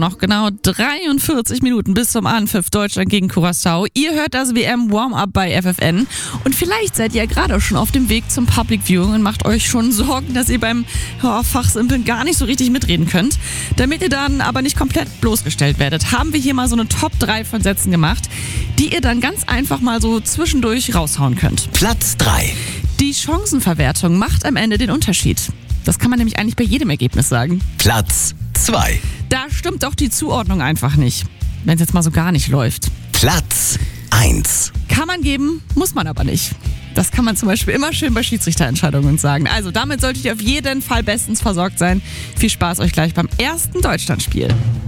noch genau 43 Minuten bis zum Anpfiff Deutschland gegen Curaçao. Ihr hört das WM-Warm-Up bei FFN und vielleicht seid ihr gerade schon auf dem Weg zum Public Viewing und macht euch schon Sorgen, dass ihr beim Fachsimpeln gar nicht so richtig mitreden könnt. Damit ihr dann aber nicht komplett bloßgestellt werdet, haben wir hier mal so eine Top 3 von Sätzen gemacht, die ihr dann ganz einfach mal so zwischendurch raushauen könnt. Platz 3. Die Chancenverwertung macht am Ende den Unterschied. Das kann man nämlich eigentlich bei jedem Ergebnis sagen. Platz 2. Da stimmt doch die Zuordnung einfach nicht, wenn es jetzt mal so gar nicht läuft. Platz 1. Kann man geben, muss man aber nicht. Das kann man zum Beispiel immer schön bei Schiedsrichterentscheidungen sagen. Also damit solltet ihr auf jeden Fall bestens versorgt sein. Viel Spaß euch gleich beim ersten Deutschlandspiel.